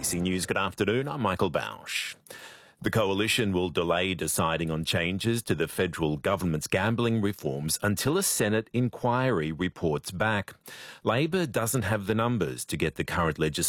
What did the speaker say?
ABC News, good afternoon. I'm Michael Bausch. The Coalition will delay deciding on changes to the federal government's gambling reforms until a Senate inquiry reports back. Labor doesn't have the numbers to get the current legislation